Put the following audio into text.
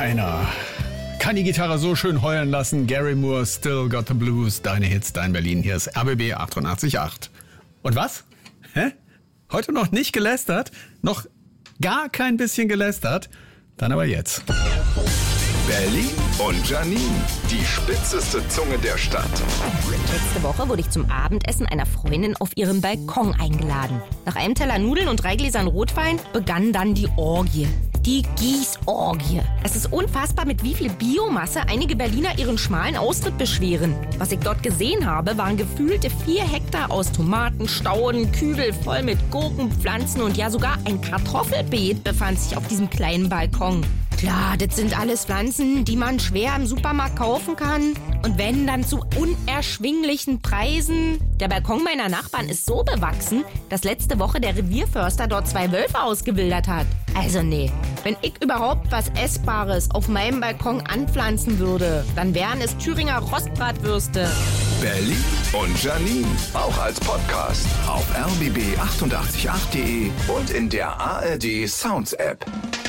Keiner kann die Gitarre so schön heulen lassen. Gary Moore, Still Got the Blues. Deine Hits, dein Berlin. Hier ist RBB 88.8. Und was? Heute noch nicht gelästert? Noch gar kein bisschen gelästert? Dann aber jetzt. Berlin und Janine, die spitzeste Zunge der Stadt. Letzte Woche wurde ich zum Abendessen einer Freundin auf ihren Balkon eingeladen. Nach einem Teller Nudeln und 3 Gläsern Rotwein begann dann die Orgie. Die Gießorgie. Es ist unfassbar, mit wie viel Biomasse einige Berliner ihren schmalen Austritt beschweren. Was ich dort gesehen habe, waren gefühlte 4 Hektar aus Tomaten, Stauden, Kübel voll mit Gurken, Pflanzen und ja sogar ein Kartoffelbeet befand sich auf diesem kleinen Balkon. Klar, das sind alles Pflanzen, die man schwer im Supermarkt kaufen kann. Und wenn, dann zu unerschwinglichen Preisen. Der Balkon meiner Nachbarn ist so bewachsen, dass letzte Woche der Revierförster dort 2 Wölfe ausgewildert hat. Also nee, wenn ich überhaupt was Essbares auf meinem Balkon anpflanzen würde, dann wären es Thüringer Rostbratwürste. Berlin und Janine, auch als Podcast auf rbb888.de und in der ARD Sounds App.